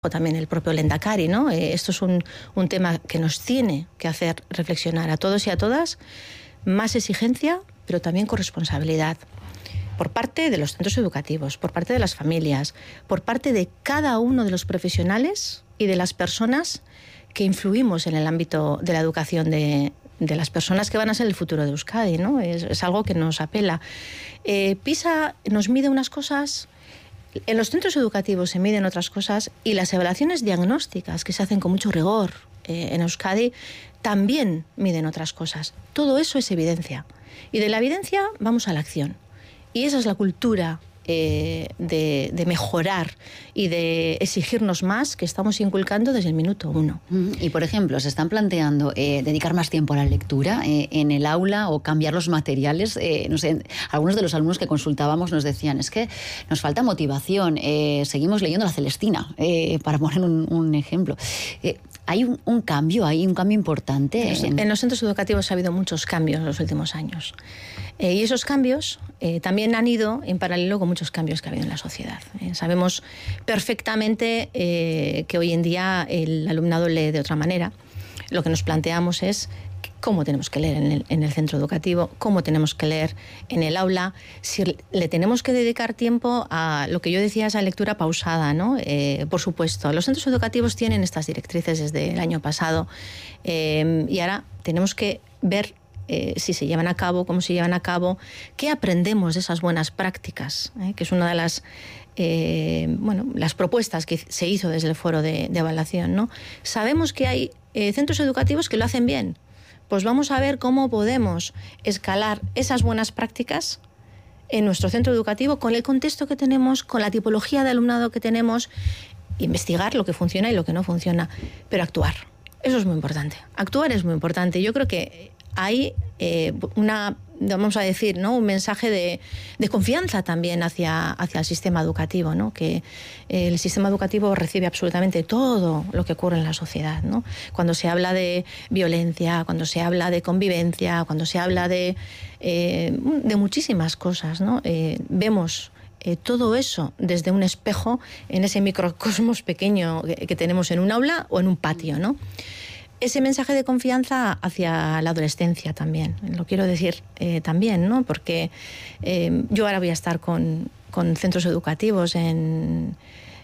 o también el propio Lehendakari, ¿no? Esto es un tema que nos tiene que hacer reflexionar a todos y a todas, más exigencia, pero también corresponsabilidad, por parte de los centros educativos, por parte de las familias, por parte de cada uno de los profesionales y de las personas que influimos en el ámbito de la educación de las personas que van a ser el futuro de Euskadi, ¿no? Es algo que nos apela. PISA nos mide unas cosas, en los centros educativos se miden otras cosas, y las evaluaciones diagnósticas que se hacen con mucho rigor en Euskadi también miden otras cosas. Todo eso es evidencia. Y de la evidencia vamos a la acción. Y esa es la cultura de mejorar y de exigirnos más que estamos inculcando desde el minuto 1. Y, por ejemplo, ¿se están planteando dedicar más tiempo a la lectura en el aula o cambiar los materiales? No sé, algunos de los alumnos que consultábamos nos decían, es que nos falta motivación, seguimos leyendo la Celestina, para poner un ejemplo. ¿Hay un cambio, hay un cambio importante? En los centros educativos ha habido muchos cambios en los últimos años. Y esos cambios también han ido en paralelo con muchos cambios que ha habido en la sociedad. Sabemos perfectamente que hoy en día el alumnado lee de otra manera. Lo que nos planteamos es cómo tenemos que leer en el centro educativo, cómo tenemos que leer en el aula, si le tenemos que dedicar tiempo a lo que yo decía, esa lectura pausada, ¿no? Por supuesto, los centros educativos tienen estas directrices desde el año pasado, y ahora tenemos que ver si se llevan a cabo, cómo se llevan a cabo, qué aprendemos de esas buenas prácticas, que es una de las las propuestas que se hizo desde el foro de evaluación, ¿no? Sabemos que hay centros educativos que lo hacen bien. Pues vamos a ver cómo podemos escalar esas buenas prácticas en nuestro centro educativo con el contexto que tenemos, con la tipología de alumnado que tenemos, investigar lo que funciona y lo que no funciona, pero actuar. Eso es muy importante. Actuar es muy importante. Yo creo que hay vamos a decir, ¿no? Un mensaje de confianza también hacia el sistema educativo, ¿no? Que el sistema educativo recibe absolutamente todo lo que ocurre en la sociedad, ¿no? Cuando se habla de violencia, cuando se habla de convivencia, cuando se habla de muchísimas cosas, ¿no? Vemos todo eso desde un espejo en ese microcosmos pequeño que tenemos en un aula o en un patio, ¿no? Ese mensaje de confianza hacia la adolescencia también, lo quiero decir también, ¿no? Porque yo ahora voy a estar con centros educativos en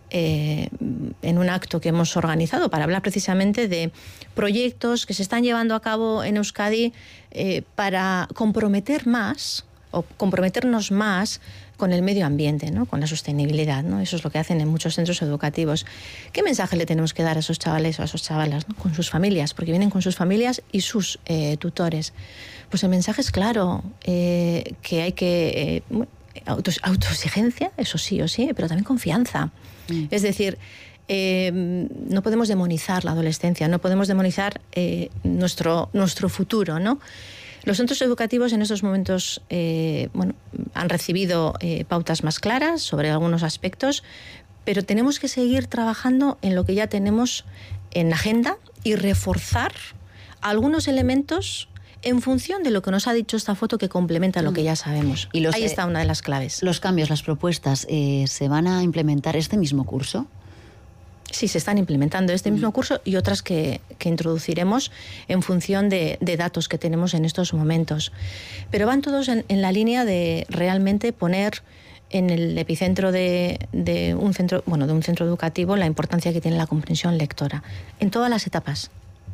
un acto que hemos organizado para hablar precisamente de proyectos que se están llevando a cabo en Euskadi para comprometernos más con el medio ambiente, ¿no? Con la sostenibilidad, ¿no? Eso es lo que hacen en muchos centros educativos. ¿Qué mensaje le tenemos que dar a esos chavales o a esas chavalas, ¿no? Con sus familias, porque vienen con sus familias y sus tutores. Pues el mensaje es claro, que hay que autoexigencia, eso sí o sí, pero también confianza. Es decir, no podemos demonizar la adolescencia, no podemos demonizar nuestro futuro, ¿no? Los centros educativos en estos momentos han recibido pautas más claras sobre algunos aspectos, pero tenemos que seguir trabajando en lo que ya tenemos en agenda y reforzar algunos elementos en función de lo que nos ha dicho esta foto que complementa lo que ya sabemos. Y ahí está una de las claves. ¿Los cambios, las propuestas, se van a implementar este mismo curso? Sí, se están implementando este mismo curso y otras que introduciremos en función de datos que tenemos en estos momentos. Pero van todos en la línea de realmente poner en el epicentro de un centro educativo la importancia que tiene la comprensión lectora en todas las etapas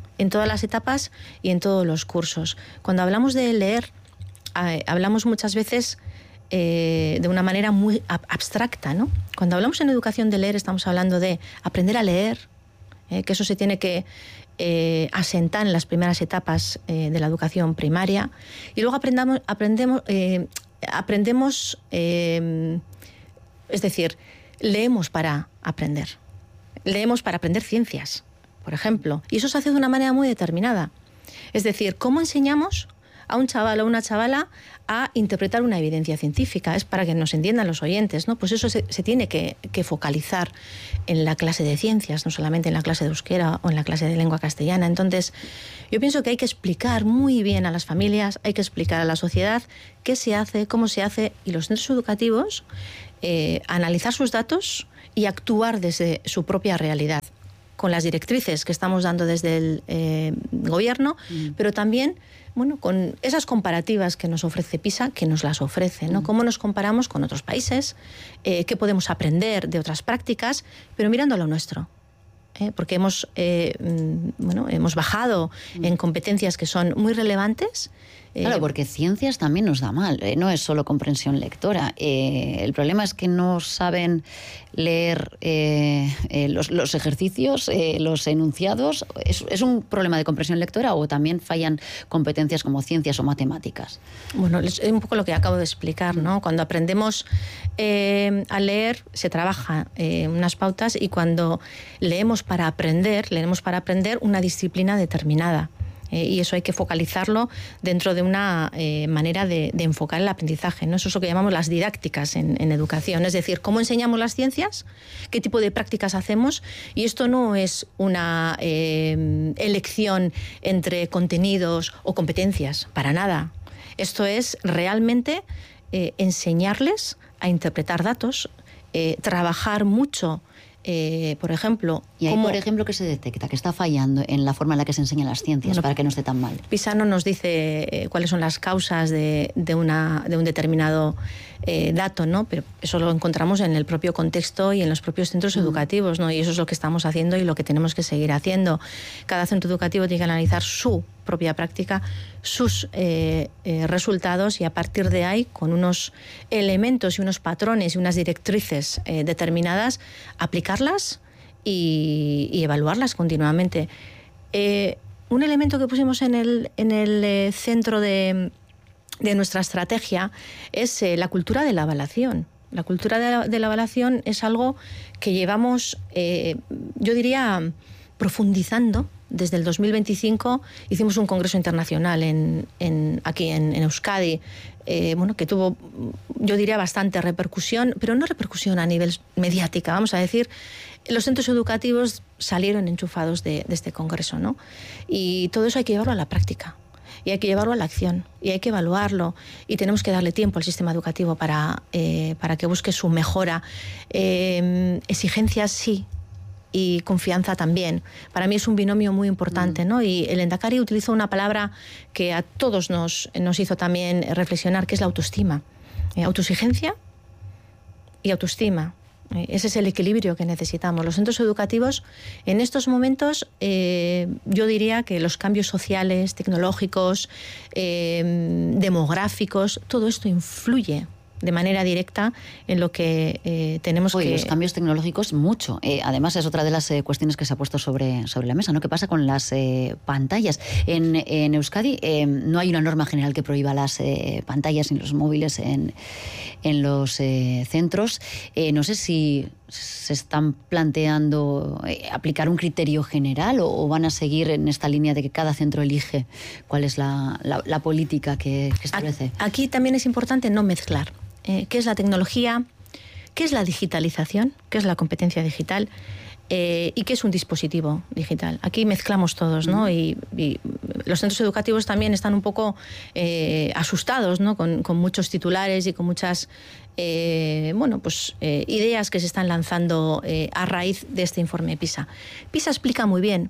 y en todos los cursos. Cuando hablamos de leer, hablamos muchas veces de una manera muy abstracta, ¿no? Cuando hablamos en educación de leer, estamos hablando de aprender a leer, que eso se tiene que asentar en las primeras etapas de la educación primaria, y luego aprendemos, es decir, leemos para aprender ciencias, por ejemplo, y eso se hace de una manera muy determinada. Es decir, ¿cómo enseñamos a un chaval o una chavala a interpretar una evidencia científica? Es para que nos entiendan los oyentes, ¿no? Pues eso se tiene que focalizar en la clase de ciencias, no solamente en la clase de euskera o en la clase de lengua castellana. Entonces, yo pienso que hay que explicar muy bien a las familias, hay que explicar a la sociedad qué se hace, cómo se hace, y los centros educativos analizar sus datos y actuar desde su propia realidad, con las directrices que estamos dando desde el gobierno, pero también con esas comparativas que nos ofrece PISA, que nos las ofrece, ¿no? Cómo nos comparamos con otros países, qué podemos aprender de otras prácticas, pero mirando lo nuestro. Porque hemos bajado en competencias que son muy relevantes. Claro, porque ciencias también nos da mal, no es solo comprensión lectora. El problema es que no saben leer los ejercicios, los enunciados. ¿Es un problema de comprensión lectora o también fallan competencias como ciencias o matemáticas? Bueno, es un poco lo que acabo de explicar, ¿no? Cuando aprendemos a leer, se trabaja unas pautas, y cuando leemos para aprender una disciplina determinada. Y eso hay que focalizarlo dentro de una manera de enfocar el aprendizaje, ¿no? Eso es lo que llamamos las didácticas en educación, es decir, cómo enseñamos las ciencias, qué tipo de prácticas hacemos, y esto no es una elección entre contenidos o competencias, para nada. Esto es realmente enseñarles a interpretar datos, trabajar mucho. Por ejemplo... ¿Y ahí, por ejemplo, qué se detecta? ¿Qué está fallando en la forma en la que se enseñan las ciencias para que no esté tan mal? PISA no nos dice cuáles son las causas de un determinado dato, ¿no? Pero eso lo encontramos en el propio contexto y en los propios centros educativos, ¿no? Y eso es lo que estamos haciendo y lo que tenemos que seguir haciendo. Cada centro educativo tiene que analizar su propia práctica, sus resultados, y a partir de ahí, con unos elementos y unos patrones y unas directrices determinadas, aplicarlas y evaluarlas continuamente. Un elemento que pusimos en el centro de nuestra estrategia es la cultura de la evaluación. La cultura de la evaluación es algo que llevamos, yo diría, profundizando. Desde el 2025 hicimos un congreso internacional aquí en Euskadi, que tuvo, yo diría, bastante repercusión, pero no repercusión a nivel mediática, vamos a decir. Los centros educativos salieron enchufados de este congreso, ¿no? Y todo eso hay que llevarlo a la práctica, y hay que llevarlo a la acción, y hay que evaluarlo, y tenemos que darle tiempo al sistema educativo para que busque su mejora. Exigencias sí, y confianza también. Para mí es un binomio muy importante, ¿no? Y el Lehendakari utilizó una palabra que a todos nos hizo también reflexionar, que es la autoestima. Autoexigencia y autoestima. Ese es el equilibrio que necesitamos. Los centros educativos, en estos momentos, yo diría que los cambios sociales, tecnológicos, demográficos, todo esto influye de manera directa en lo que tenemos que... Los cambios tecnológicos, mucho. Además, es otra de las cuestiones que se ha puesto sobre la mesa, ¿no? ¿Qué pasa con las pantallas? En Euskadi no hay una norma general que prohíba las pantallas ni los móviles en los centros. No sé si se están planteando aplicar un criterio general o van a seguir en esta línea de que cada centro elige cuál es la política que establece. Aquí también es importante no mezclar qué es la tecnología, qué es la digitalización, qué es la competencia digital y qué es un dispositivo digital. Aquí mezclamos todos, ¿no? Y los centros educativos también están un poco asustados, ¿no? Con muchos titulares y con muchas ideas que se están lanzando a raíz de este informe PISA. PISA explica muy bien,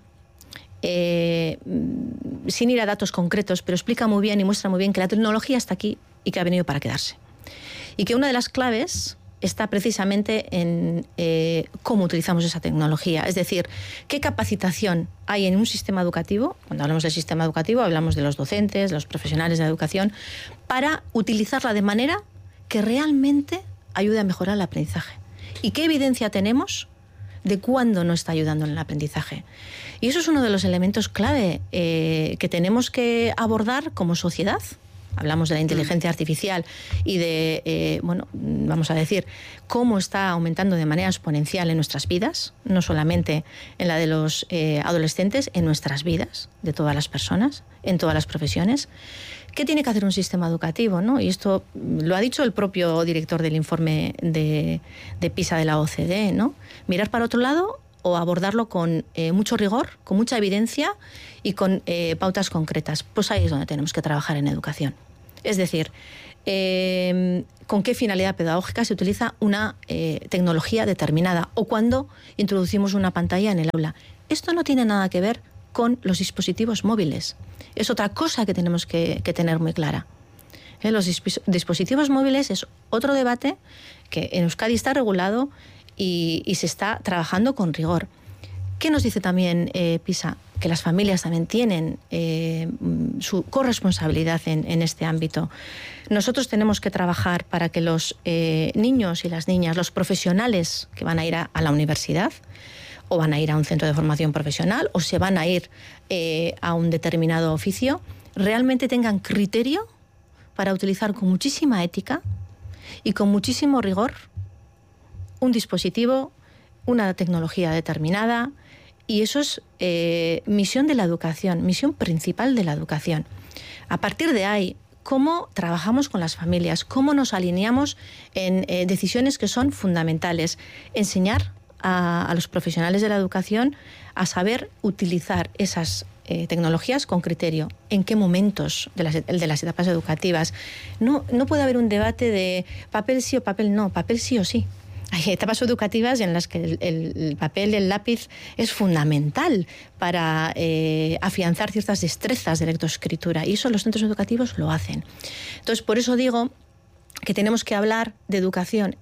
sin ir a datos concretos, pero explica muy bien y muestra muy bien que la tecnología está aquí y que ha venido para quedarse. Y que una de las claves está precisamente en cómo utilizamos esa tecnología. Es decir, qué capacitación hay en un sistema educativo. Cuando hablamos del sistema educativo hablamos de los docentes, de los profesionales de la educación, para utilizarla de manera que realmente ayude a mejorar el aprendizaje. ¿Y qué evidencia tenemos de cuándo no está ayudando en el aprendizaje? Y eso es uno de los elementos clave que tenemos que abordar como sociedad. Hablamos de la inteligencia artificial y de, vamos a decir, cómo está aumentando de manera exponencial en nuestras vidas, no solamente en la de los adolescentes, en nuestras vidas, de todas las personas, en todas las profesiones. ¿Qué tiene que hacer un sistema educativo, ¿no? Y esto lo ha dicho el propio director del informe de PISA de la OCDE, ¿no? Mirar para otro lado o abordarlo con mucho rigor, con mucha evidencia y con pautas concretas. Pues ahí es donde tenemos que trabajar en educación. Es decir, con qué finalidad pedagógica se utiliza una tecnología determinada o cuando introducimos una pantalla en el aula. Esto no tiene nada que ver con los dispositivos móviles. Es otra cosa que tenemos que tener muy clara. Los dispositivos móviles es otro debate que en Euskadi está regulado y se está trabajando con rigor. ¿Qué nos dice también PISA? Que las familias también tienen su corresponsabilidad en este ámbito. Nosotros tenemos que trabajar para que los niños y las niñas, los profesionales que van a ir a la universidad o van a ir a un centro de formación profesional o se van a ir a un determinado oficio, realmente tengan criterio para utilizar con muchísima ética y con muchísimo rigor un dispositivo, una tecnología determinada, y eso es misión de la educación, misión principal de la educación. A partir de ahí, cómo trabajamos con las familias, cómo nos alineamos en decisiones que son fundamentales. Enseñar a los profesionales de la educación a saber utilizar esas tecnologías con criterio. ¿En qué momentos de las etapas educativas? No puede haber un debate de papel sí o papel no, papel sí o sí. Hay etapas educativas en las que el papel, el lápiz es fundamental para afianzar ciertas destrezas de lectoescritura y eso los centros educativos lo hacen. Entonces, por eso digo que tenemos que hablar de educación.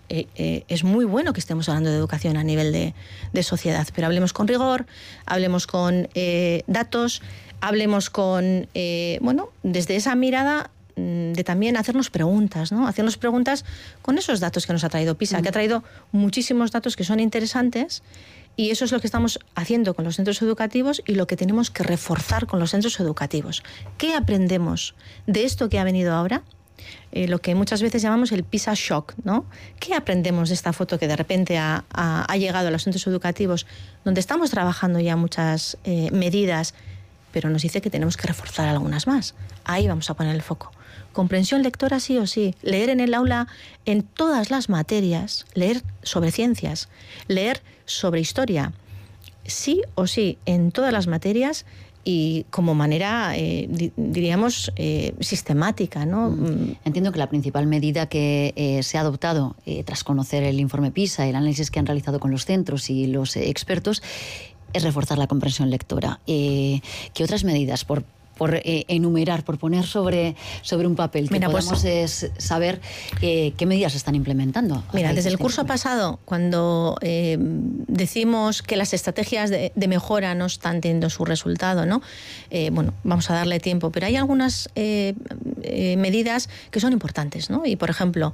Es muy bueno que estemos hablando de educación a nivel de sociedad, pero hablemos con rigor, hablemos con datos, hablemos con, desde esa mirada de también hacernos preguntas, ¿no? Hacernos preguntas con esos datos que nos ha traído PISA, que ha traído muchísimos datos que son interesantes y eso es lo que estamos haciendo con los centros educativos y lo que tenemos que reforzar con los centros educativos. ¿Qué aprendemos de esto que ha venido ahora? Lo que muchas veces llamamos el PISA shock, ¿no? ¿Qué aprendemos de esta foto que de repente ha llegado a los centros educativos, donde estamos trabajando ya muchas medidas, pero nos dice que tenemos que reforzar algunas más? Ahí vamos a poner el foco. Comprensión lectora sí o sí, leer en el aula en todas las materias, leer sobre ciencias, leer sobre historia, sí o sí, en todas las materias y como manera, diríamos, sistemática, ¿no? Entiendo que la principal medida que se ha adoptado tras conocer el informe PISA, el análisis que han realizado con los centros y los expertos, es reforzar la comprensión lectora. ¿Qué otras medidas, por enumerar, por poner sobre un papel, que podamos saber qué medidas se están implementando? Mira, desde el curso pasado, cuando decimos que las estrategias de mejora no están teniendo su resultado, ¿no? Vamos a darle tiempo, pero hay algunas medidas que son importantes, ¿no? Y, por ejemplo,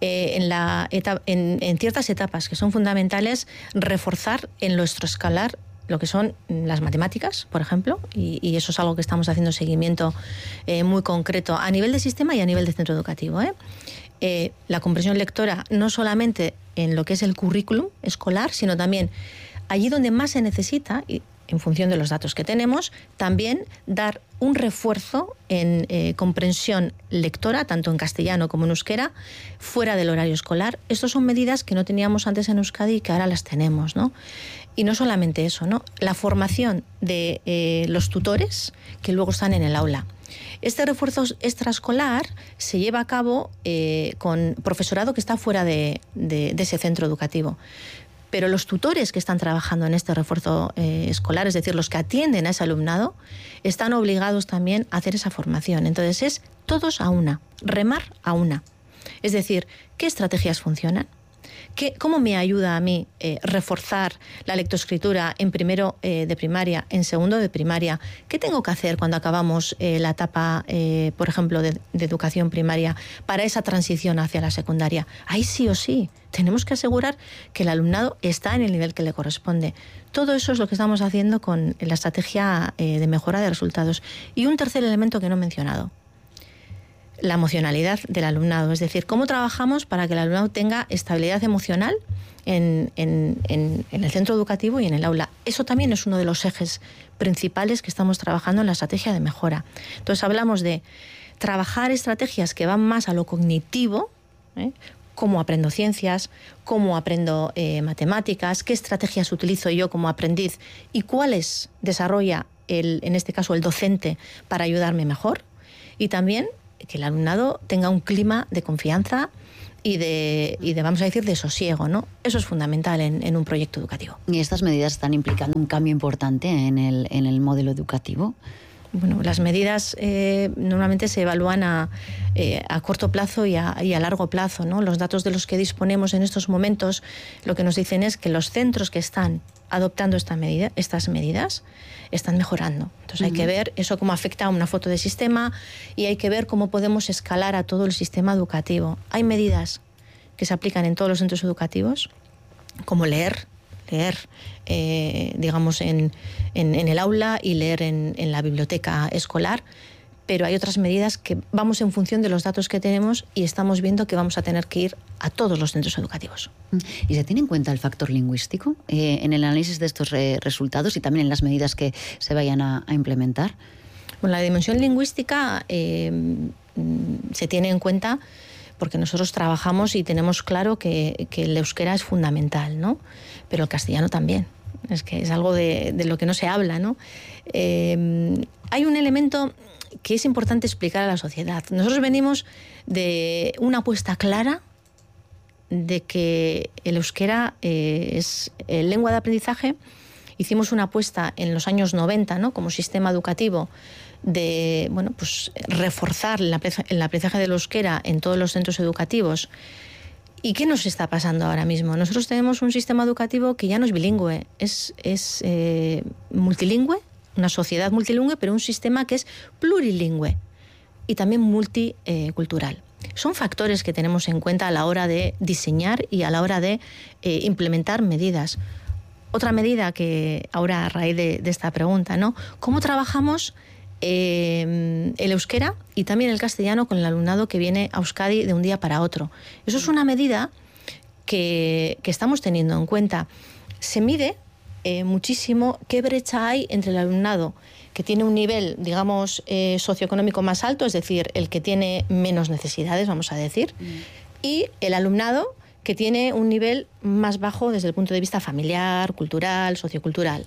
en ciertas etapas que son fundamentales, reforzar en lo extraescolar lo que son las matemáticas, por ejemplo, y eso es algo que estamos haciendo seguimiento muy concreto a nivel de sistema y a nivel de centro educativo. La comprensión lectora no solamente en lo que es el currículum escolar, sino también allí donde más se necesita, y en función de los datos que tenemos, también dar un refuerzo en comprensión lectora, tanto en castellano como en euskera, fuera del horario escolar. Estas son medidas que no teníamos antes en Euskadi y que ahora las tenemos, ¿no? Y no solamente eso, ¿no? La formación de los tutores que luego están en el aula. Este refuerzo extraescolar se lleva a cabo con profesorado que está fuera de ese centro educativo. Pero los tutores que están trabajando en este refuerzo escolar, es decir, los que atienden a ese alumnado, están obligados también a hacer esa formación. Entonces es todos a una, remar a una. Es decir, ¿qué estrategias funcionan? ¿Cómo me ayuda a mí reforzar la lectoescritura en primero de primaria, en segundo de primaria? ¿Qué tengo que hacer cuando acabamos la etapa, por ejemplo, de educación primaria para esa transición hacia la secundaria? Ahí sí o sí tenemos que asegurar que el alumnado está en el nivel que le corresponde. Todo eso es lo que estamos haciendo con la estrategia de mejora de resultados. Y un tercer elemento que no he mencionado: la emocionalidad del alumnado, es decir, cómo trabajamos para que el alumnado tenga estabilidad emocional en el centro educativo y en el aula. Eso también es uno de los ejes principales que estamos trabajando en la estrategia de mejora. Entonces hablamos de trabajar estrategias que van más a lo cognitivo, cómo aprendo ciencias, cómo aprendo matemáticas, qué estrategias utilizo yo como aprendiz y cuáles desarrolla en este caso el docente para ayudarme mejor. Y también que el alumnado tenga un clima de confianza y de vamos a decir, de sosiego, ¿no? Eso es fundamental en un proyecto educativo. ¿Y estas medidas están implicando un cambio importante en el modelo educativo? Bueno, las medidas normalmente se evalúan a corto plazo y a largo plazo, ¿no? Los datos de los que disponemos en estos momentos lo que nos dicen es que los centros que están adoptando estas medidas están mejorando. Entonces hay que ver eso cómo afecta a una foto de sistema y hay que ver cómo podemos escalar a todo el sistema educativo. Hay medidas que se aplican en todos los centros educativos, como leer, digamos, en el aula y leer en la biblioteca escolar, pero hay otras medidas que vamos en función de los datos que tenemos y estamos viendo que vamos a tener que ir a todos los centros educativos. ¿Y se tiene en cuenta el factor lingüístico en el análisis de estos resultados y también en las medidas que se vayan a implementar? Bueno, la dimensión lingüística se tiene en cuenta porque nosotros trabajamos y tenemos claro que el euskera es fundamental, ¿no? Pero el castellano también. Es que es algo de lo que no se habla, ¿no? Hay un elemento que es importante explicar a la sociedad. Nosotros venimos de una apuesta clara de que el euskera es lengua de aprendizaje. Hicimos una apuesta en los años 90, ¿no? Como sistema educativo de reforzar el aprendizaje del euskera en todos los centros educativos. ¿Y qué nos está pasando ahora mismo? Nosotros tenemos un sistema educativo que ya no es bilingüe, es multilingüe, una sociedad multilingüe, pero un sistema que es plurilingüe y también multicultural. Son factores que tenemos en cuenta a la hora de diseñar y a la hora de implementar medidas. Otra medida que ahora a raíz de esta pregunta, ¿no? ¿Cómo trabajamos el euskera y también el castellano con el alumnado que viene a Euskadi de un día para otro? Eso es una medida que estamos teniendo en cuenta. Se mide muchísimo qué brecha hay entre el alumnado que tiene un nivel, digamos, socioeconómico más alto, es decir, el que tiene menos necesidades, vamos a decir, y el alumnado que tiene un nivel más bajo desde el punto de vista familiar, cultural, sociocultural.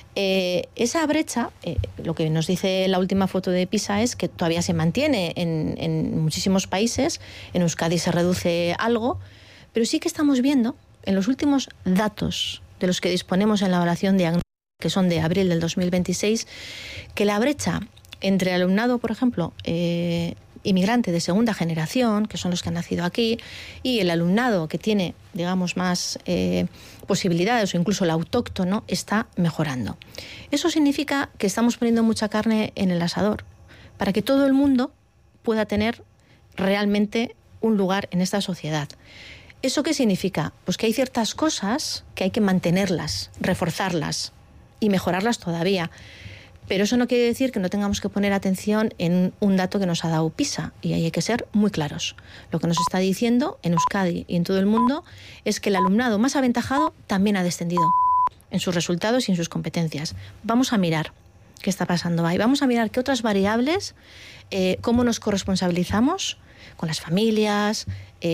Esa brecha, lo que nos dice la última foto de PISA es que todavía se mantiene en muchísimos países. En Euskadi se reduce algo, pero sí que estamos viendo en los últimos datos de los que disponemos en la evaluación diagnóstica, que son de abril del 2026, que la brecha entre el alumnado, por ejemplo, inmigrante de segunda generación, que son los que han nacido aquí, y el alumnado que tiene, digamos, más posibilidades o incluso el autóctono, está mejorando. Eso significa que estamos poniendo mucha carne en el asador para que todo el mundo pueda tener realmente un lugar en esta sociedad. ¿Eso qué significa? Pues que hay ciertas cosas que hay que mantenerlas, reforzarlas y mejorarlas todavía. Pero eso no quiere decir que no tengamos que poner atención en un dato que nos ha dado PISA, y ahí hay que ser muy claros. Lo que nos está diciendo en Euskadi y en todo el mundo es que el alumnado más aventajado también ha descendido en sus resultados y en sus competencias. Vamos a mirar qué está pasando ahí. Vamos a mirar qué otras variables, cómo nos corresponsabilizamos con las familias,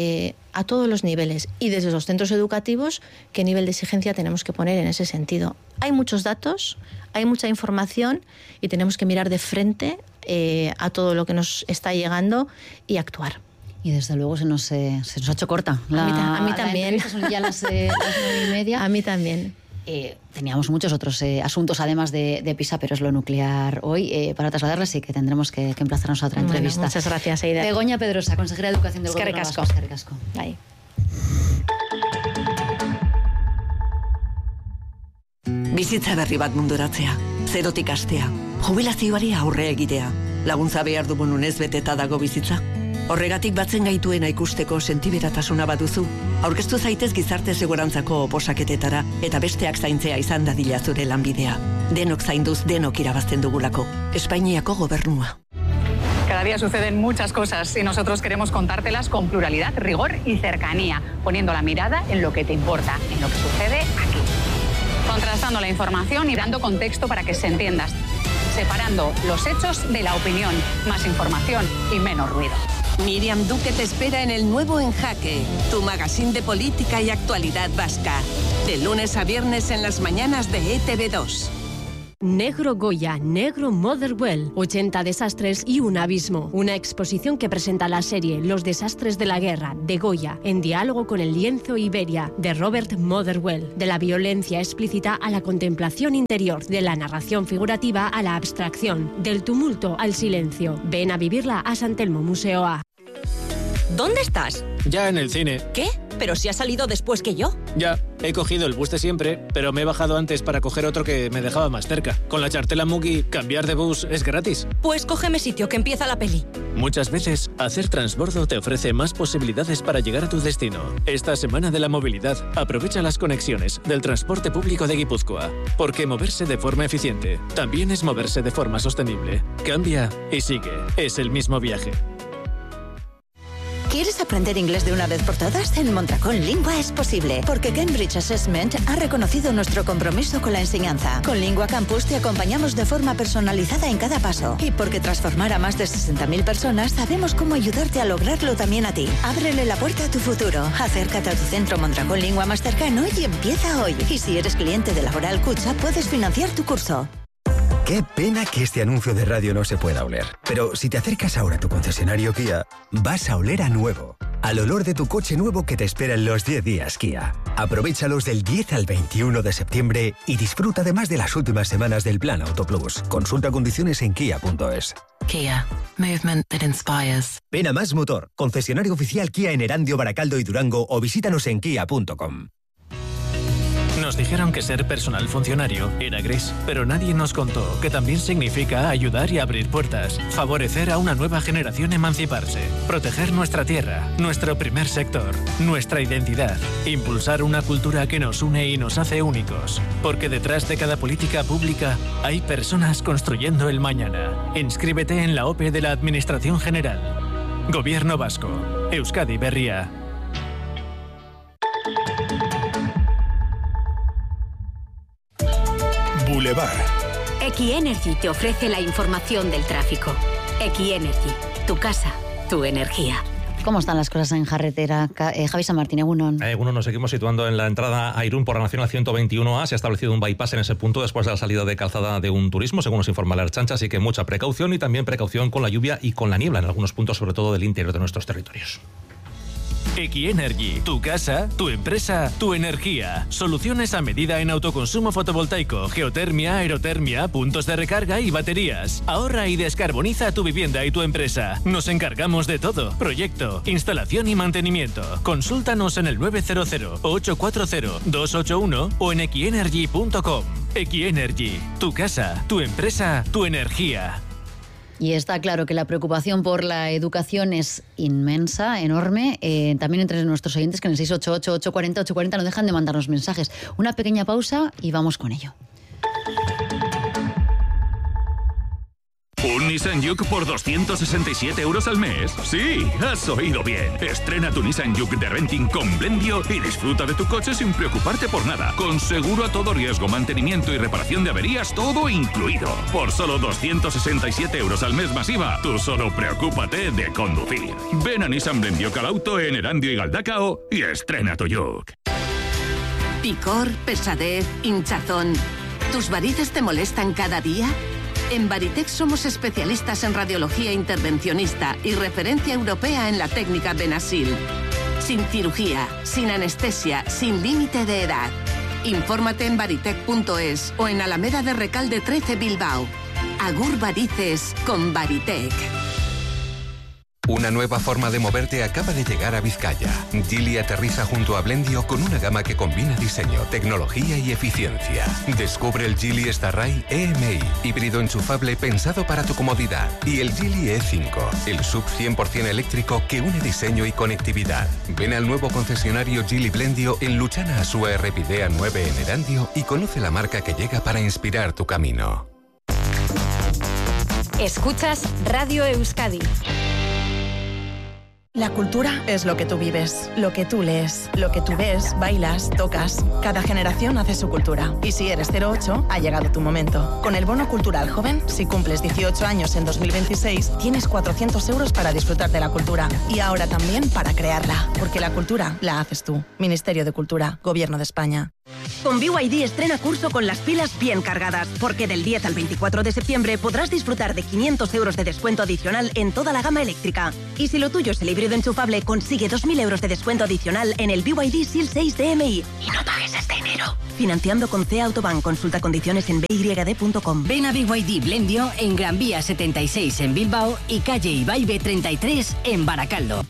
a todos los niveles, y desde los centros educativos, qué nivel de exigencia tenemos que poner en ese sentido. Hay muchos datos, hay mucha información y tenemos que mirar de frente a todo lo que nos está llegando y actuar. Y desde luego se nos ha hecho corta. A mí también. Son ya las 9:30. A mí también. Teníamos muchos otros asuntos además de PISA, pero es lo nuclear hoy. Para trasladarles sí que tendremos que emplazarnos a otra entrevista. Muchas gracias, Eider. Begoña Pedrosa, consejera de Educación del Gobierno Vasco. Eskerrik asko. Bai. Bizitza berri bat munduratzea, zerotik hastea, jubilazioari aurre egitea, laguntza behar dugun unez beteta dago bizitza. Horregatik batzen gaituena ikusteko sentiberatasuna baduzu, aurkeztu zaitez gizarte segurantzako oposaketetara eta besteak zaintzea izan dadila zure lanbidea. Denok zainduz denok irabazten dugulako. Espainiako Gobernua. Cada día suceden muchas cosas y nosotros queremos contártelas con pluralidad, rigor y cercanía, poniendo la mirada en lo que te importa, en lo que sucede aquí. Contrastando la información y dando contexto para que se entienda. Separando los hechos de la opinión, más información y menos ruido. Miriam Duque te espera en el nuevo En Jaque, tu magazine de política y actualidad vasca. De lunes a viernes en las mañanas de ETV2. Negro Goya, Negro Motherwell, 80 desastres y un abismo. Una exposición que presenta la serie Los desastres de la guerra, de Goya, en diálogo con el lienzo Iberia, de Robert Motherwell. De la violencia explícita a la contemplación interior, de la narración figurativa a la abstracción, del tumulto al silencio. Ven a vivirla a San Telmo Museo A. ¿Dónde estás? Ya en el cine. ¿Qué? ¿Pero si has salido después que yo? Ya, he cogido el bus de siempre, pero me he bajado antes para coger otro que me dejaba más cerca. Con la chartela Mugi, cambiar de bus es gratis. Pues cógeme sitio, que empieza la peli. Muchas veces, hacer transbordo te ofrece más posibilidades para llegar a tu destino. Esta semana de la movilidad, aprovecha las conexiones del transporte público de Guipúzcoa. Porque moverse de forma eficiente también es moverse de forma sostenible. Cambia y sigue. Es el mismo viaje. ¿Quieres aprender inglés de una vez por todas? En Mondragón Lingua es posible, porque Cambridge Assessment ha reconocido nuestro compromiso con la enseñanza. Con Lingua Campus te acompañamos de forma personalizada en cada paso. Y porque transformar a más de 60.000 personas, sabemos cómo ayudarte a lograrlo también a ti. Ábrele la puerta a tu futuro. Acércate a tu centro Mondragón Lingua más cercano y empieza hoy. Y si eres cliente de Laboral Cucha, puedes financiar tu curso. Qué pena que este anuncio de radio no se pueda oler. Pero si te acercas ahora a tu concesionario Kia, vas a oler a nuevo. Al olor de tu coche nuevo que te espera en los 10 días Kia. Aprovéchalos del 10 al 21 de septiembre y disfruta además de las últimas semanas del Plan Auto Plus. Consulta condiciones en kia.es. Kia. Movement that inspires. Ven a Más Motor, concesionario oficial Kia en Erandio, Baracaldo y Durango, o visítanos en kia.com. Nos dijeron que ser personal funcionario era gris, pero nadie nos contó que también significa ayudar y abrir puertas, favorecer a una nueva generación emanciparse, proteger nuestra tierra, nuestro primer sector, nuestra identidad, impulsar una cultura que nos une y nos hace únicos, porque detrás de cada política pública hay personas construyendo el mañana. Inscríbete en la OPE de la Administración General. Gobierno Vasco. Euskadi Berria. Boulevard. Equienergy te ofrece la información del tráfico. Equienergy, tu casa, tu energía. ¿Cómo están las cosas en carretera? Javi San Martín, Egunon. Egunon, nos seguimos situando en la entrada a Irún por la Nacional 121A. Se ha establecido un bypass en ese punto después de la salida de calzada de un turismo, según nos informa la Ertzaintza, así que mucha precaución y también precaución con la lluvia y con la niebla en algunos puntos, sobre todo del interior de nuestros territorios. Equienergy, tu casa, tu empresa, tu energía. Soluciones a medida en autoconsumo fotovoltaico, geotermia, aerotermia, puntos de recarga y baterías. Ahorra y descarboniza tu vivienda y tu empresa. Nos encargamos de todo. Proyecto, instalación y mantenimiento. Consúltanos en el 900-840-281 o en equienergy.com. Equienergy, tu casa, tu empresa, tu energía. Y está claro que la preocupación por la educación es inmensa, enorme. También entre nuestros oyentes que en el 688-840-840 no dejan de mandarnos mensajes. Una pequeña pausa y vamos con ello. ¿Un Nissan Juke por 267 € al mes? Sí, has oído bien. Estrena tu Nissan Juke de renting con Blendio y disfruta de tu coche sin preocuparte por nada. Con seguro a todo riesgo, mantenimiento y reparación de averías, todo incluido. Por solo 267 € al mes masiva, tú solo preocúpate de conducir. Ven a Nissan Blendio Calauto en Erandio y Galdacao y estrena tu Juke. Picor, pesadez, hinchazón. ¿Tus varices te molestan cada día? En Varitec somos especialistas en radiología intervencionista y referencia europea en la técnica Benasil. Sin cirugía, sin anestesia, sin límite de edad. Infórmate en varitec.es o en Alameda de Recalde 13 Bilbao. Agur varices con Varitec. Una nueva forma de moverte acaba de llegar a Vizcaya. Geely aterriza junto a Blendio con una gama que combina diseño, tecnología y eficiencia. Descubre el Geely Starray EMI, híbrido enchufable pensado para tu comodidad. Y el Geely E5, el SUV 100% eléctrico que une diseño y conectividad. Ven al nuevo concesionario Geely Blendio en Luchana Asúa Errepidea 9 en Erandio y conoce la marca que llega para inspirar tu camino. Escuchas Radio Euskadi. La cultura es lo que tú vives, lo que tú lees, lo que tú ves, bailas, tocas. Cada generación hace su cultura. Y si eres 08, ha llegado tu momento. Con el Bono Cultural Joven, si cumples 18 años en 2026, tienes 400 € para disfrutar de la cultura. Y ahora también para crearla. Porque la cultura la haces tú. Ministerio de Cultura, Gobierno de España. Con BYD estrena curso con las pilas bien cargadas, porque del 10 al 24 de septiembre podrás disfrutar de 500 euros de descuento adicional en toda la gama eléctrica. Y si lo tuyo es el híbrido enchufable, consigue 2.000 euros de descuento adicional en el BYD SEAL 6 DMI. Y no pagues este enero. Financiando con CEA Autobank. Consulta condiciones en byd.com. Ven a BYD Blendio en Gran Vía 76 en Bilbao y calle Ibaibe 33 en Baracaldo.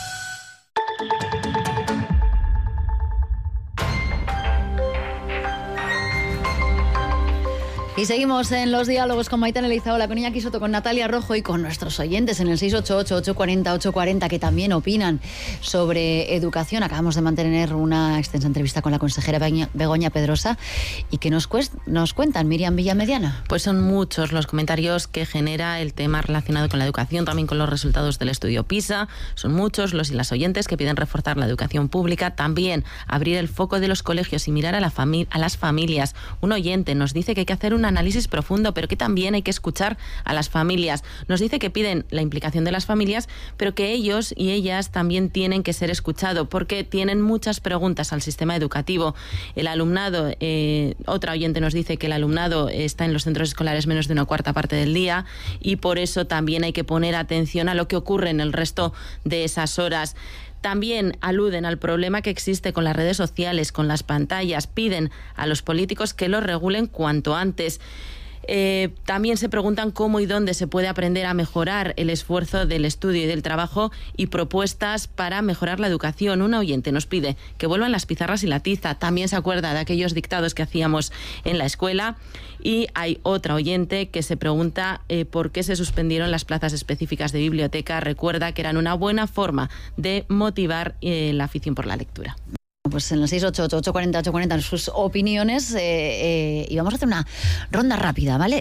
Y seguimos en los diálogos con Maitane Leizaola, con Iñaki Soto, con Natalia Rojo y con nuestros oyentes en el 688-840-840 que también opinan sobre educación. Acabamos de mantener una extensa entrevista con la consejera Begoña Pedrosa y que nos cuentan, Miriam Villamediana. Pues son muchos los comentarios que genera el tema relacionado con la educación, también con los resultados del estudio PISA. Son muchos los y las oyentes que piden reforzar la educación pública, también abrir el foco de los colegios y mirar a las familias. Un oyente nos dice que hay que hacer un análisis profundo, pero que también hay que escuchar a las familias. Nos dice que piden la implicación de las familias, pero que ellos y ellas también tienen que ser escuchados, porque tienen muchas preguntas al sistema educativo. El alumnado, otra oyente nos dice que el alumnado está en los centros escolares menos de una cuarta parte del día y por eso también hay que poner atención a lo que ocurre en el resto de esas horas. También aluden al problema que existe con las redes sociales, con las pantallas. Piden a los políticos que lo regulen cuanto antes. También se preguntan cómo y dónde se puede aprender a mejorar el esfuerzo del estudio y del trabajo y propuestas para mejorar la educación. Un oyente nos pide que vuelvan las pizarras y la tiza. También se acuerda de aquellos dictados que hacíamos en la escuela. Y hay otra oyente que se pregunta por qué se suspendieron las plazas específicas de biblioteca. Recuerda que eran una buena forma de motivar la afición por la lectura. Pues en el 688-840-840 sus opiniones y vamos a hacer una ronda rápida, ¿vale?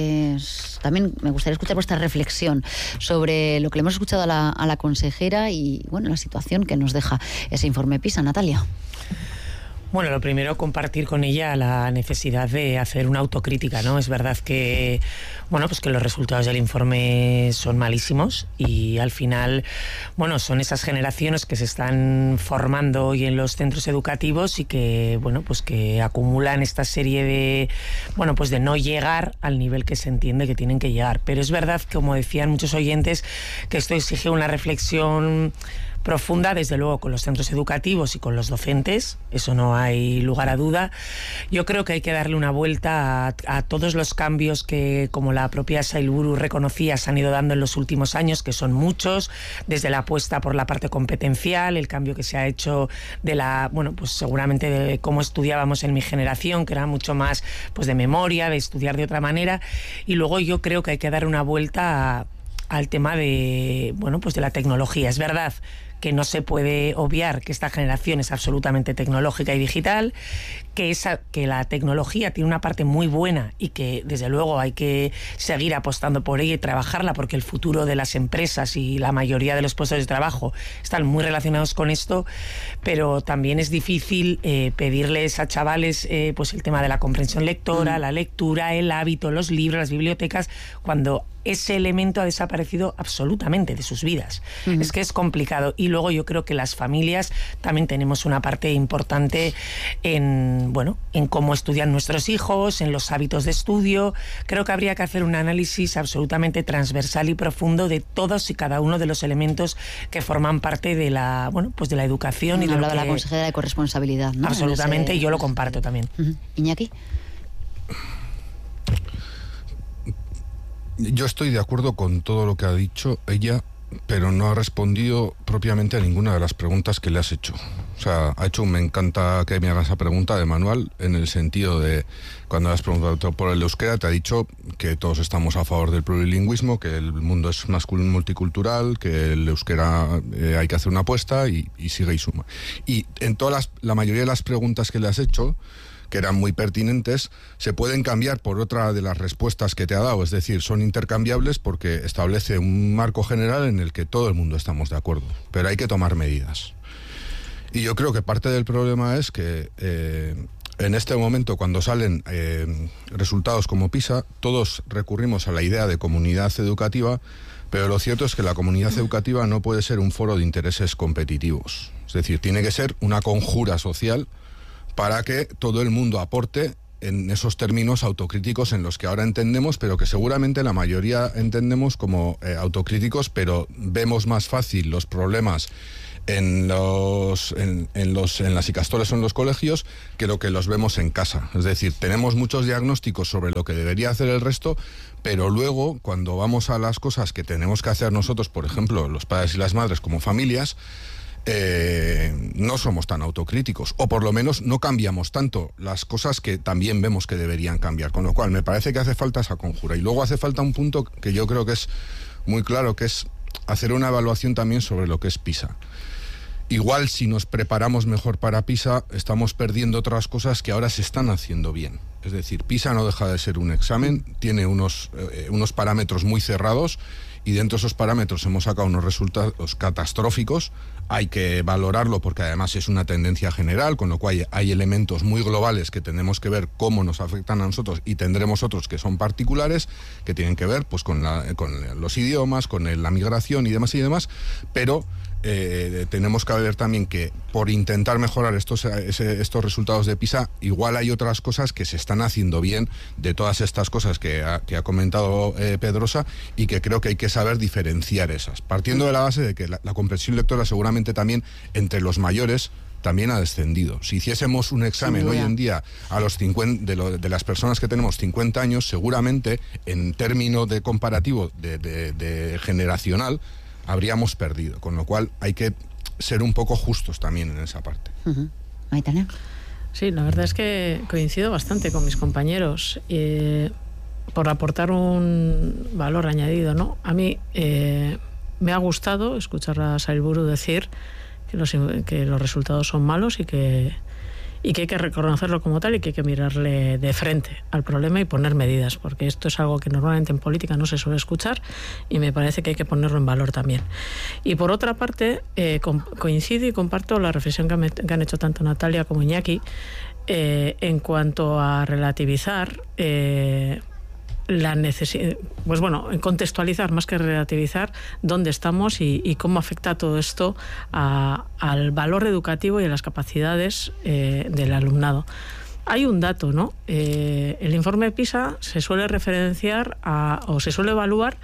También me gustaría escuchar vuestra reflexión sobre lo que le hemos escuchado a la consejera y, bueno, la situación que nos deja ese informe PISA. Natalia. Bueno, lo primero, compartir con ella la necesidad de hacer una autocrítica, ¿no? Es verdad que, bueno, pues que los resultados del informe son malísimos y al final, bueno, son esas generaciones que se están formando hoy en los centros educativos y que, bueno, pues que acumulan esta serie de, bueno, pues de no llegar al nivel que se entiende que tienen que llegar. Pero es verdad, como decían muchos oyentes, que esto exige una reflexión profunda, desde luego, con los centros educativos y con los docentes, eso no hay lugar a duda. Yo creo que hay que darle una vuelta a todos los cambios que, como la propia Sailburu reconocía, se han ido dando en los últimos años, que son muchos, desde la apuesta por la parte competencial, el cambio que se ha hecho de la, bueno, pues seguramente de cómo estudiábamos en mi generación, que era mucho más pues de memoria, de estudiar de otra manera, y luego yo creo que hay que dar una vuelta al tema de, bueno, pues de la tecnología. Es verdad que no se puede obviar que esta generación es absolutamente tecnológica y digital, que la tecnología tiene una parte muy buena y que desde luego hay que seguir apostando por ella y trabajarla, porque el futuro de las empresas y la mayoría de los puestos de trabajo están muy relacionados con esto, pero también es difícil pedirles a chavales pues el tema de la comprensión lectora, la lectura, el hábito, los libros, las bibliotecas, cuando ese elemento ha desaparecido absolutamente de sus vidas. Es que es complicado. Y luego yo creo que las familias también tenemos una parte importante en cómo estudian nuestros hijos, en los hábitos de estudio. Creo que habría que hacer un análisis absolutamente transversal y profundo de todos y cada uno de los elementos que forman parte de la, pues de la educación. Y de la consejera de corresponsabilidad, ¿no? Absolutamente, y yo lo comparto también. Iñaki. Yo estoy de acuerdo con todo lo que ha dicho ella, pero no ha respondido propiamente a ninguna de las preguntas que le has hecho. O sea, me encanta que me hagas esa pregunta de manual, en el sentido de, cuando has preguntado por el euskera, te ha dicho que todos estamos a favor del plurilingüismo, que el mundo es más multicultural, que el euskera hay que hacer una apuesta y sigue y suma. Y en la mayoría de las preguntas que le has hecho, que eran muy pertinentes, se pueden cambiar por otra de las respuestas que te ha dado. Es decir, son intercambiables porque establece un marco general en el que todo el mundo estamos de acuerdo, pero hay que tomar medidas. Y yo creo que parte del problema es que en este momento, cuando salen resultados como PISA, todos recurrimos a la idea de comunidad educativa, pero lo cierto es que la comunidad educativa no puede ser un foro de intereses competitivos. Es decir, tiene que ser una conjura social para que todo el mundo aporte en esos términos autocríticos en los que ahora entendemos, pero que seguramente la mayoría entendemos como autocríticos, pero vemos más fácil los problemas en las ikastolas o en los colegios que lo que los vemos en casa. Es decir, tenemos muchos diagnósticos sobre lo que debería hacer el resto, pero luego cuando vamos a las cosas que tenemos que hacer nosotros, por ejemplo, los padres y las madres como familias, no somos tan autocríticos, o por lo menos no cambiamos tanto las cosas que también vemos que deberían cambiar, con lo cual me parece que hace falta esa conjura. Y luego hace falta un punto que yo creo que es muy claro, que es hacer una evaluación también sobre lo que es PISA. Igual si nos preparamos mejor para PISA, estamos perdiendo otras cosas que ahora se están haciendo bien. Es decir, PISA no deja de ser un examen, tiene unos parámetros muy cerrados, y dentro de esos parámetros hemos sacado unos resultados catastróficos. Hay que valorarlo porque además es una tendencia general, con lo cual hay elementos muy globales que tenemos que ver cómo nos afectan a nosotros, y tendremos otros que son particulares, que tienen que ver pues con los idiomas, con la migración y demás, pero tenemos que ver también que por intentar mejorar estos resultados de PISA, igual hay otras cosas que se están haciendo bien de todas estas cosas que ha comentado Pedrosa, y que creo que hay que saber diferenciar esas, partiendo de la base de que la comprensión lectora seguramente también entre los mayores también ha descendido. Si hiciésemos un examen hoy en día a los 50 de las personas que tenemos 50 años, seguramente en términos de comparativo de generacional habríamos perdido, con lo cual hay que ser un poco justos también en esa parte. Maitane. Sí, la verdad es que coincido bastante con mis compañeros por aportar un valor añadido, ¿no? A mí me ha gustado escuchar a Sailburu decir que los resultados son malos y que hay que reconocerlo como tal, y que hay que mirarle de frente al problema y poner medidas, porque esto es algo que normalmente en política no se suele escuchar, y me parece que hay que ponerlo en valor también. Y por otra parte, coincido y comparto la reflexión que han hecho tanto Natalia como Iñaki en cuanto a relativizar la necesidad, pues bueno, contextualizar más que relativizar dónde estamos y cómo afecta todo esto al valor educativo y a las capacidades del alumnado. Hay un dato, ¿no? El informe PISA se suele referenciar o se suele evaluar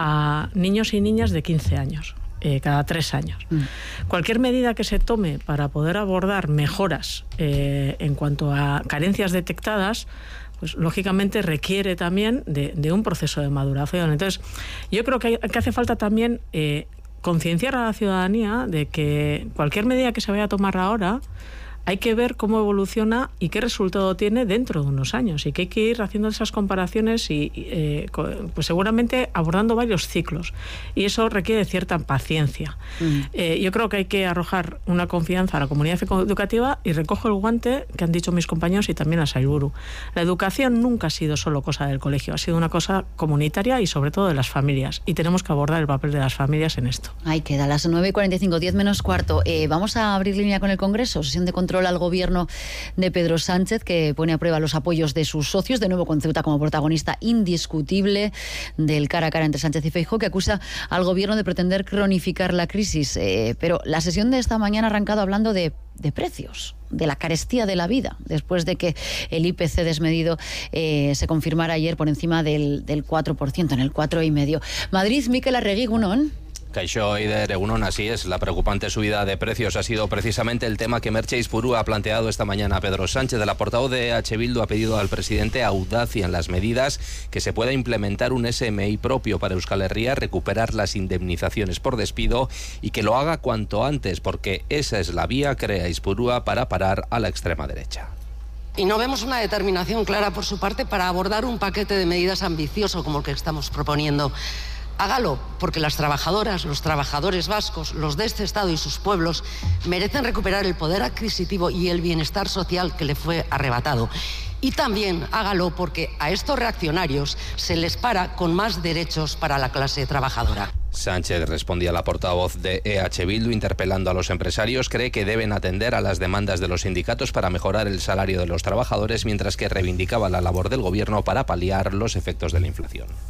a niños y niñas de 15 años. Cada 3 años. Cualquier medida que se tome para poder abordar mejoras en cuanto a carencias detectadas, pues lógicamente requiere también de un proceso de maduración. Entonces, yo creo que hace falta también concienciar a la ciudadanía de que cualquier medida que se vaya a tomar ahora hay que ver cómo evoluciona y qué resultado tiene dentro de unos años, y que hay que ir haciendo esas comparaciones y pues seguramente abordando varios ciclos, y eso requiere cierta paciencia. Yo creo que hay que arrojar una confianza a la comunidad educativa, y recojo el guante que han dicho mis compañeros y también a Sailburu. La educación nunca ha sido solo cosa del colegio, ha sido una cosa comunitaria y sobre todo de las familias, y tenemos que abordar el papel de las familias en esto. Ahí queda, las 9:45, 10 menos cuarto. Vamos a abrir línea con el Congreso, sesión de control al gobierno de Pedro Sánchez, que pone a prueba los apoyos de sus socios, de nuevo con Ceuta como protagonista indiscutible del cara a cara entre Sánchez y Feijóo, que acusa al gobierno de pretender cronificar la crisis. Pero la sesión de esta mañana ha arrancado hablando de precios, de la carestía de la vida, después de que el IPC desmedido se confirmara ayer por encima del 4%, en el 4,5%. Madrid, Mikel Arregui, Gunón. Kaixo, Eider, Egunon, así es. La preocupante subida de precios ha sido precisamente el tema que Merche Izpuru ha planteado esta mañana a Pedro Sánchez. La portavoz de EH Bildu ha pedido al presidente audacia en las medidas, que se pueda implementar un SMI propio para Euskal Herria, recuperar las indemnizaciones por despido y que lo haga cuanto antes, porque esa es la vía, crea Izpurua, para parar a la extrema derecha. Y no vemos una determinación clara por su parte para abordar un paquete de medidas ambicioso como el que estamos proponiendo. Hágalo, porque las trabajadoras, los trabajadores vascos, los de este Estado y sus pueblos merecen recuperar el poder adquisitivo y el bienestar social que le fue arrebatado. Y también hágalo porque a estos reaccionarios se les para con más derechos para la clase trabajadora. Sánchez respondía a la portavoz de EH Bildu interpelando a los empresarios. Cree que deben atender a las demandas de los sindicatos para mejorar el salario de los trabajadores, mientras que reivindicaba la labor del gobierno para paliar los efectos de la inflación.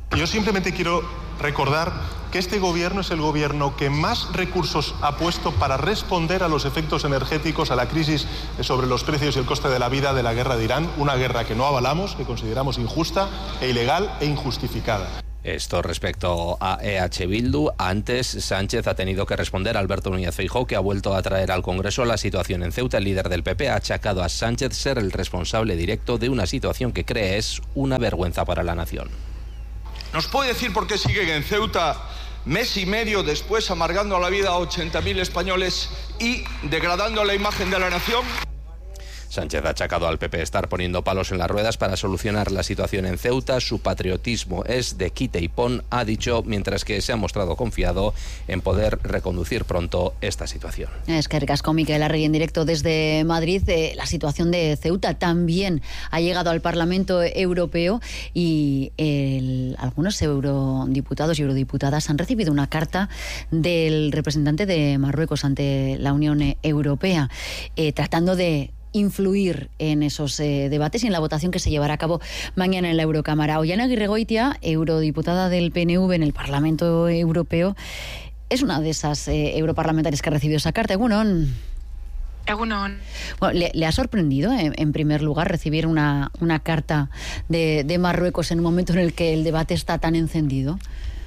Yo simplemente quiero recordar que este gobierno es el gobierno que más recursos ha puesto para responder a los efectos energéticos, a la crisis sobre los precios y el coste de la vida de la guerra de Irán, una guerra que no avalamos, que consideramos injusta e ilegal e injustificada. Esto respecto a EH Bildu. Antes, Sánchez ha tenido que responder a Alberto Núñez Feijóo, que ha vuelto a traer al Congreso la situación en Ceuta. El líder del PP ha achacado a Sánchez ser el responsable directo de una situación que cree es una vergüenza para la nación. ¿Nos puede decir por qué siguen en Ceuta mes y medio después amargando la vida a 80.000 españoles y degradando la imagen de la nación? Sánchez ha achacado al PP estar poniendo palos en las ruedas para solucionar la situación en Ceuta. Su patriotismo es de quite y pon, ha dicho, mientras que se ha mostrado confiado en poder reconducir pronto esta situación. Es que ricasco, Miquel Arregui, en directo desde Madrid. La situación de Ceuta también ha llegado al Parlamento Europeo y algunos eurodiputados y eurodiputadas han recibido una carta del representante de Marruecos ante la Unión Europea, tratando de influir en esos debates y en la votación que se llevará a cabo mañana en la Eurocámara. Ollana Aguirregoitia, eurodiputada del PNV en el Parlamento Europeo, es una de esas europarlamentarias que ha recibido esa carta. Egunon. Bueno, ¿le ha sorprendido, en primer lugar, recibir una carta de Marruecos en un momento en el que el debate está tan encendido?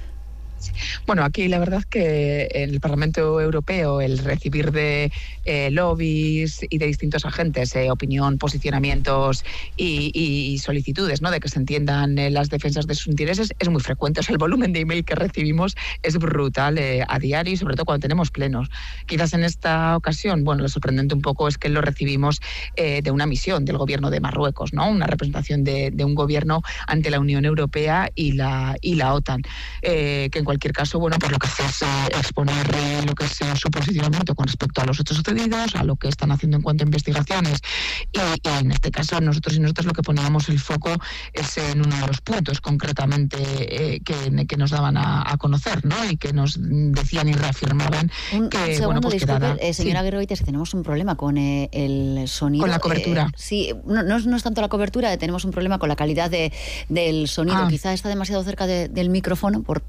Bueno, aquí la verdad que en el Parlamento Europeo el recibir de lobbies y de distintos agentes opinión, posicionamientos y solicitudes, ¿no?, de que se entiendan las defensas de sus intereses es muy frecuente. O sea, el volumen de email que recibimos es brutal a diario y sobre todo cuando tenemos plenos. Quizás en esta ocasión, bueno, lo sorprendente un poco es que lo recibimos de una misión del gobierno de Marruecos, ¿no?, una representación de un gobierno ante la Unión Europea y la OTAN, que en cualquier caso, bueno, pues lo que hace es exponer lo que es su posicionamiento con respecto a los hechos sucedidos, a lo que están haciendo en cuanto a investigaciones y en este caso nosotros lo que poníamos el foco es en uno de los puntos concretamente que nos daban a conocer, ¿no?, y que nos decían y reafirmaban que, segundo, bueno, pues disculpe, que señora Aguirregoitia, si tenemos un problema con el sonido. Con la cobertura. Sí, no es tanto la cobertura, tenemos un problema con la calidad del sonido. Quizá está demasiado cerca del micrófono por...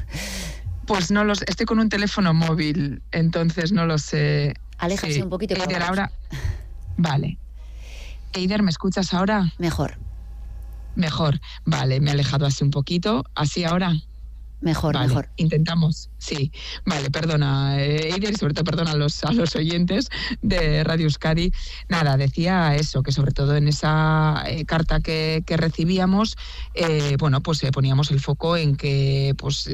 Pues no los estoy con un teléfono móvil, entonces no lo sé. Aléjase un poquito. Eider, ahora. Vale. Eider, ¿me escuchas ahora? Mejor. Vale, me he alejado así un poquito. ¿Así ahora? Mejor. Intentamos, sí. Vale, perdona, Eider, y sobre todo perdona a los oyentes de Radio Euskadi. Nada, decía eso, que sobre todo en esa carta que recibíamos, bueno, pues poníamos el foco en que pues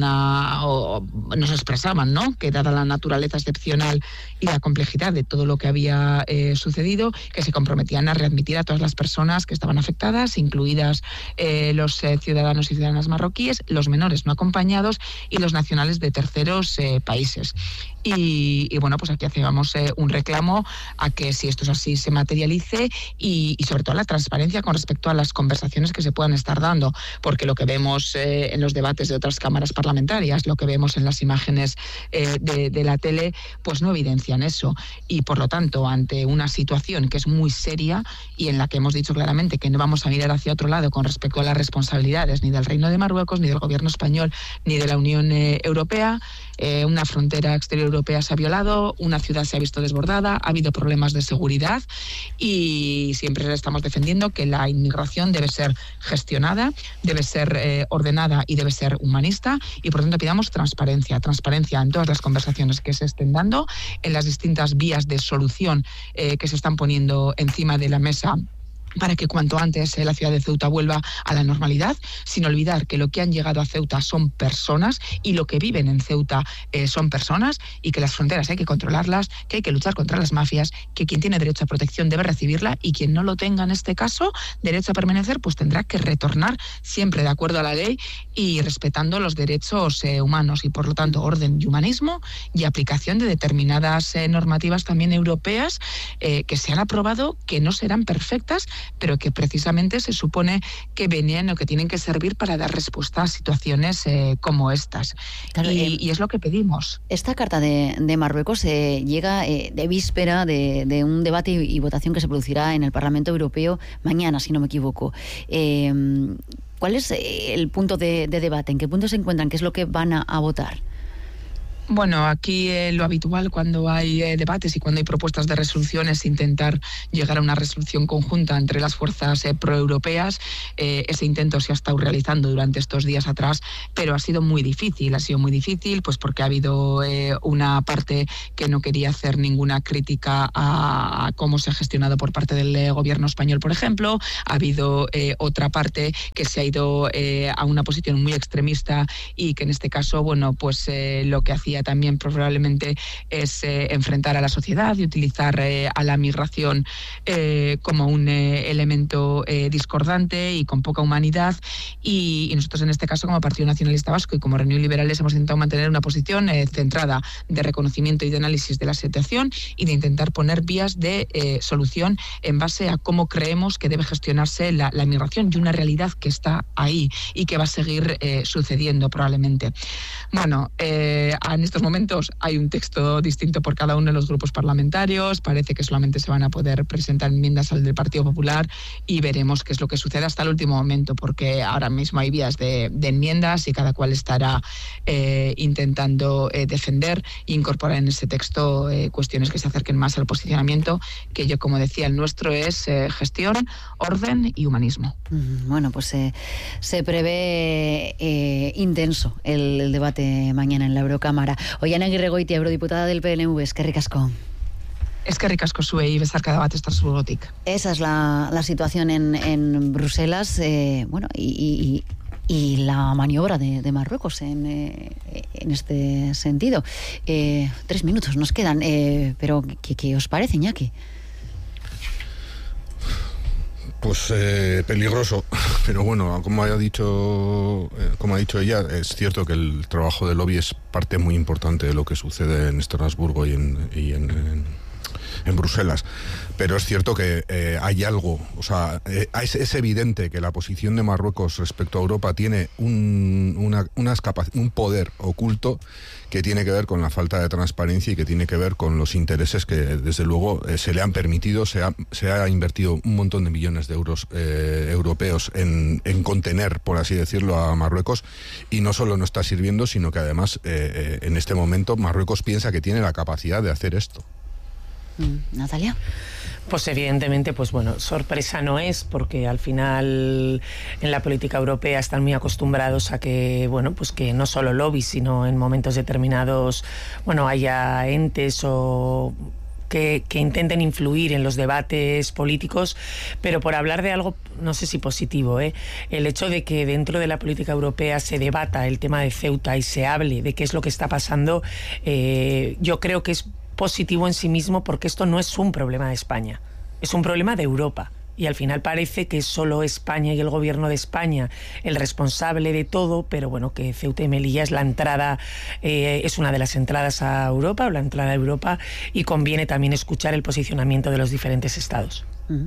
nos expresaban, ¿no?, que dada la naturaleza excepcional y la complejidad de todo lo que había sucedido, que se comprometían a readmitir a todas las personas que estaban afectadas, incluidas los ciudadanos y ciudadanas marroquíes, los menores no acompañados y los nacionales de terceros países. Y bueno, pues aquí hacíamos un reclamo a que, si esto es así, se materialice y sobre todo la transparencia con respecto a las conversaciones que se puedan estar dando, porque lo que vemos en los debates de otras cámaras parlamentarias, lo que vemos en las imágenes de la tele, pues no evidencian eso. Y por lo tanto, ante una situación que es muy seria y en la que hemos dicho claramente que no vamos a mirar hacia otro lado con respecto a las responsabilidades ni del Reino de Marruecos, ni del gobierno español, ni de la Unión Europea, una frontera exterior europea se ha violado, una ciudad se ha visto desbordada, ha habido problemas de seguridad y siempre estamos defendiendo que la inmigración debe ser gestionada, debe ser ordenada y debe ser humanista, y por tanto pidamos transparencia en todas las conversaciones que se estén dando, en las distintas vías de solución que se están poniendo encima de la mesa, para que cuanto antes la ciudad de Ceuta vuelva a la normalidad, sin olvidar que lo que han llegado a Ceuta son personas y lo que viven en Ceuta son personas, y que las fronteras hay que controlarlas, que hay que luchar contra las mafias, que quien tiene derecho a protección debe recibirla y quien no lo tenga en este caso, derecho a permanecer, pues tendrá que retornar siempre de acuerdo a la ley y respetando los derechos humanos, y por lo tanto orden y humanismo y aplicación de determinadas normativas también europeas que se han aprobado, que no serán perfectas, pero que precisamente se supone que venían o que tienen que servir para dar respuesta a situaciones como estas. Claro, y es lo que pedimos. Esta carta de Marruecos llega de víspera de un debate y votación que se producirá en el Parlamento Europeo mañana, si no me equivoco. ¿Cuál es el punto de debate? ¿En qué punto se encuentran? ¿Qué es lo que van a votar? Bueno, aquí lo habitual cuando hay debates y cuando hay propuestas de resolución es intentar llegar a una resolución conjunta entre las fuerzas proeuropeas. Ese intento se ha estado realizando durante estos días atrás, pero ha sido muy difícil. Ha sido muy difícil pues porque ha habido una parte que no quería hacer ninguna crítica a cómo se ha gestionado por parte del gobierno español, por ejemplo. Ha habido otra parte que se ha ido a una posición muy extremista y que en este caso, bueno, pues lo que hacía también probablemente es enfrentar a la sociedad y utilizar a la migración como un elemento discordante y con poca humanidad, y nosotros en este caso como Partido Nacionalista Vasco y como Renew Liberales hemos intentado mantener una posición centrada de reconocimiento y de análisis de la situación y de intentar poner vías de solución en base a cómo creemos que debe gestionarse la migración y una realidad que está ahí y que va a seguir sucediendo probablemente. Bueno, en estos momentos hay un texto distinto por cada uno de los grupos parlamentarios. Parece que solamente se van a poder presentar enmiendas al del Partido Popular y veremos qué es lo que sucede hasta el último momento, porque ahora mismo hay vías de enmiendas y cada cual estará intentando defender e incorporar en ese texto cuestiones que se acerquen más al posicionamiento, que yo, como decía, el nuestro es gestión, orden y humanismo. Bueno, pues se prevé intenso el debate mañana en la Eurocámara. Oiana Aguirregoitia, eurodiputada del PNV, eskerrik asko. Eskerrik asko zuei, bezarka bat Estrasburgotik. Esa es la situación en Bruselas, bueno, y la maniobra de Marruecos en este sentido. 3 minutos nos quedan, pero ¿qué os parece, Iñaki? Pues peligroso, pero bueno, como ha dicho ella, es cierto que el trabajo de lobby es parte muy importante de lo que sucede en Estrasburgo y en Bruselas, pero es cierto que hay algo, o sea, es evidente que la posición de Marruecos respecto a Europa tiene un poder oculto que tiene que ver con la falta de transparencia y que tiene que ver con los intereses que desde luego se le han permitido. Se ha invertido un montón de millones de euros europeos en contener, por así decirlo, a Marruecos, y no solo no está sirviendo, sino que además en este momento Marruecos piensa que tiene la capacidad de hacer esto. Natalia. Pues evidentemente, pues bueno, sorpresa no es, porque al final en la política europea están muy acostumbrados a que, bueno, pues que no solo lobbies, sino en momentos determinados, bueno, haya entes o que intenten influir en los debates políticos, pero por hablar de algo, no sé si positivo, el hecho de que dentro de la política europea se debata el tema de Ceuta y se hable de qué es lo que está pasando, yo creo que es positivo en sí mismo, porque esto no es un problema de España, es un problema de Europa. Y al final parece que es solo España y el gobierno de España el responsable de todo, pero bueno, que Ceuta y Melilla es la entrada, es una de las entradas a Europa, o la entrada a Europa, y conviene también escuchar el posicionamiento de los diferentes estados.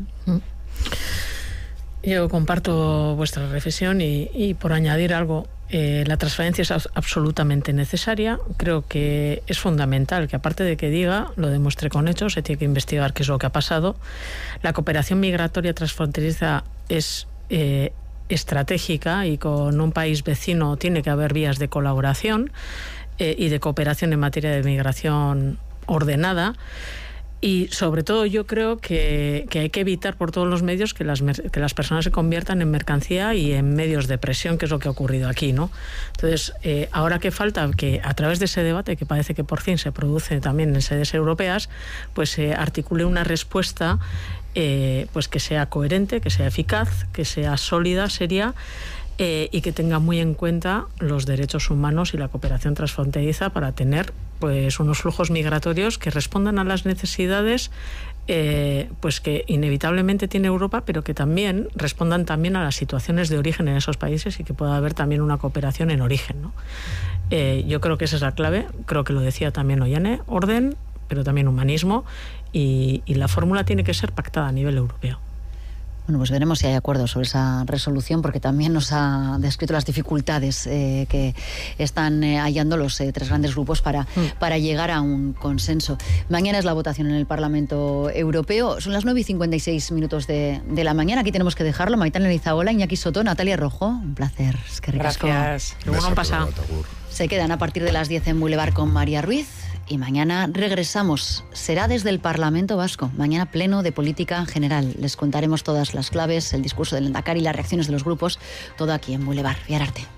Yo comparto vuestra reflexión y por añadir algo, la transparencia es absolutamente necesaria. Creo que es fundamental que, aparte de que diga, lo demuestre con hechos. Se tiene que investigar qué es lo que ha pasado. La cooperación migratoria transfronteriza es estratégica, y con un país vecino tiene que haber vías de colaboración y de cooperación en materia de migración ordenada. Y sobre todo yo creo que hay que evitar por todos los medios que las personas se conviertan en mercancía y en medios de presión, que es lo que ha ocurrido aquí, ¿no? Entonces, ahora que falta que a través de ese debate, que parece que por fin se produce también en sedes europeas, pues se articule una respuesta pues que sea coherente, que sea eficaz, que sea sólida, seria, y que tenga muy en cuenta los derechos humanos y la cooperación transfronteriza para tener pues unos flujos migratorios que respondan a las necesidades pues que inevitablemente tiene Europa, pero que también respondan también a las situaciones de origen en esos países, y que pueda haber también una cooperación en origen, ¿no? Yo creo que esa es la clave. Creo que lo decía también Ollane: orden, pero también humanismo, y la fórmula tiene que ser pactada a nivel europeo. Bueno, pues veremos si hay acuerdo sobre esa resolución, porque también nos ha descrito las dificultades que están hallando los tres grandes grupos para llegar a un consenso. Mañana es la votación en el Parlamento Europeo. Son las 9:56 de la mañana. Aquí tenemos que dejarlo. Maitane Lizaola, Iñaki Soto, Natalia Rojo. Un placer. Es que ricasco. Gracias. Qué bueno han pasado. Se quedan a partir de las 10 en Boulevard con María Ruiz. Y mañana regresamos. Será desde el Parlamento Vasco. Mañana pleno de política general. Les contaremos todas las claves, el discurso del Lehendakari, las reacciones de los grupos. Todo aquí en Boulevard. Viararte.